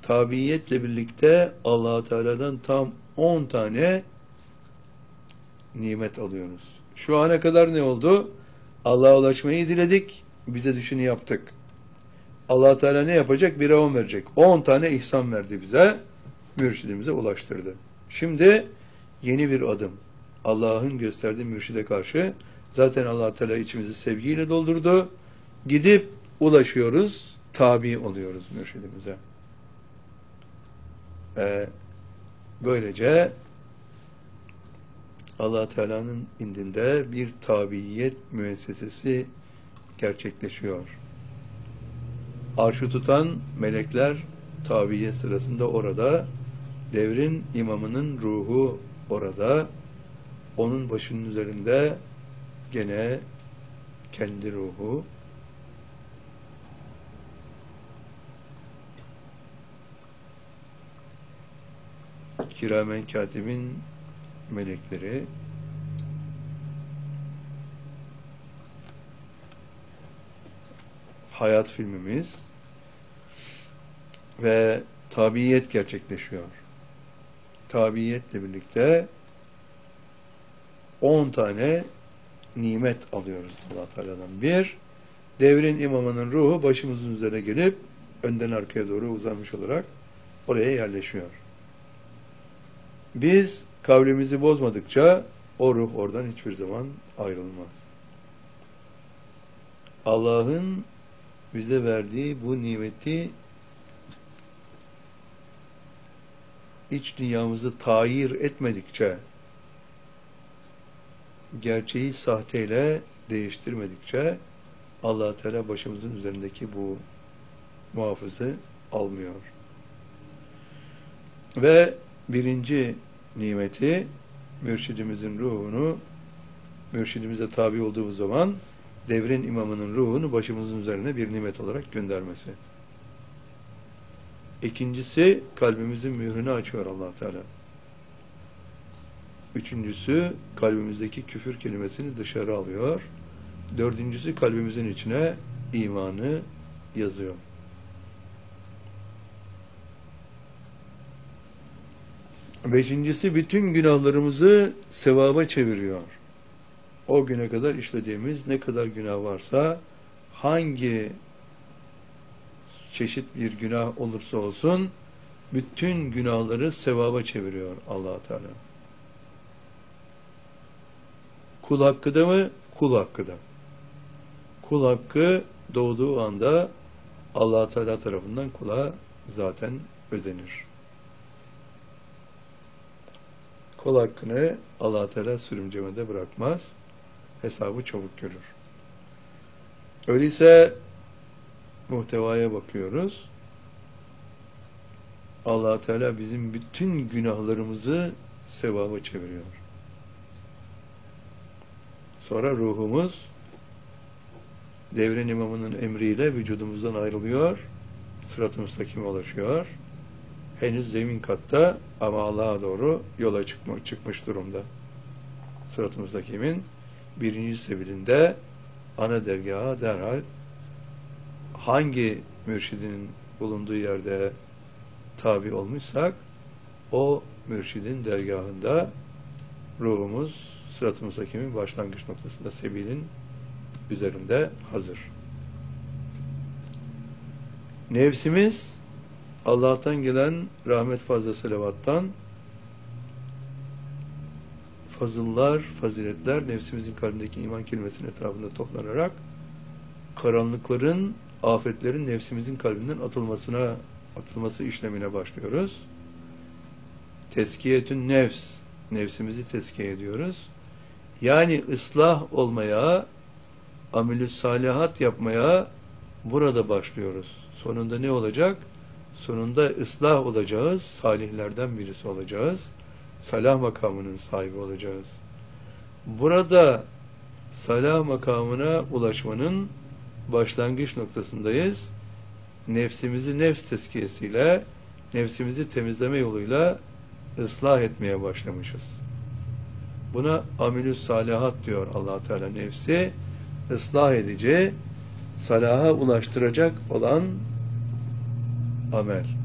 tabiiyetle birlikte Allah Teala'dan tam 10 tane nimet alıyoruz. Şu ana kadar ne oldu? Allah'a ulaşmayı diledik, bize düşeni yaptık. Allah Teala ne yapacak? 1'e 10 verecek. 10 tane ihsan verdi bize, mürşidimize ulaştırdı. Şimdi yeni bir adım. Allah'ın gösterdiği mürşide karşı zaten Allah Teala içimizi sevgiyle doldurdu. Gidip ulaşıyoruz, tabi oluyoruz mürşidimize. Böylece Allah Teala'nın indinde bir tabiiyet müessesesi gerçekleşiyor. Arşı tutan melekler tabiyet sırasında orada, devrin imamının ruhu orada, onun başının üzerinde gene kendi ruhu, kiramen katibin melekleri, hayat filmimiz ve tabiiyet gerçekleşiyor. Tabiiyetle birlikte 10 tane nimet alıyoruz Allah Teala'dan. Bir, devrin imamının ruhu başımızın üzerine gelip önden arkaya doğru uzanmış olarak oraya yerleşiyor. Biz kavlimizi bozmadıkça o ruh oradan hiçbir zaman ayrılmaz. Allah'ın bize verdiği bu nimeti iç dünyamızı tayir etmedikçe, gerçeği sahteyle değiştirmedikçe Allah Teala başımızın üzerindeki bu muhafızı almıyor. Ve birinci nimeti mürşidimizin ruhunu, mürşidimize tabi olduğumuz zaman devrin imamının ruhunu başımızın üzerine bir nimet olarak göndermesi. İkincisi, kalbimizin mührünü açıyor Allah Teala. Üçüncüsü, kalbimizdeki küfür kelimesini dışarı alıyor. Dördüncüsü, kalbimizin içine imanı yazıyor. Beşincisi, bütün günahlarımızı sevaba çeviriyor. O güne kadar işlediğimiz ne kadar günah varsa, hangi çeşit bir günah olursa olsun, bütün günahları sevaba çeviriyor Allah Teala. Kul hakkı da mı? Kul hakkı da. Kul hakkı doğduğu anda Allah Teala tarafından kula zaten ödenir. Kul hakkını Allah Teala sürümcemede bırakmaz. Hesabı çabuk görür. Öyleyse muhtevaya bakıyoruz. Allah Teala bizim bütün günahlarımızı sevaba çeviriyor. Sonra ruhumuz devrin imamının emriyle vücudumuzdan ayrılıyor. Sırat-ı müstakime ulaşıyor. Henüz zemin katta ama Allah'a doğru yola çıkmış durumda. Sırat-ı müstakimin birinci sebilinde ana dergaha derhal hangi mürşidin bulunduğu yerde tabi olmuşsak o mürşidin dergahında ruhumuz Sırat-ı müstakimin başlangıç noktasında sebilin üzerinde hazır. Nefsimiz Allah'tan gelen rahmet fazla selavattan fazıllar, faziletler nefsimizin kalbindeki iman kelimesinin etrafında toplanarak karanlıkların, afetlerin nefsimizin kalbinden atılması işlemine başlıyoruz. Tezkiyetün nefs, nefsimizi tezkiye ediyoruz. Yani ıslah olmaya, amel-i salihat yapmaya burada başlıyoruz. Sonunda ne olacak? Sonunda ıslah olacağız, salihlerden birisi olacağız. Salah makamının sahibi olacağız. Burada salah makamına ulaşmanın başlangıç noktasındayız. Nefsimizi nefs tezkiyesiyle, nefsimizi temizleme yoluyla ıslah etmeye başlamışız. Buna amilü salihat diyor Allah Teala. Nefsi ıslah edici, salaha ulaştıracak olan amel.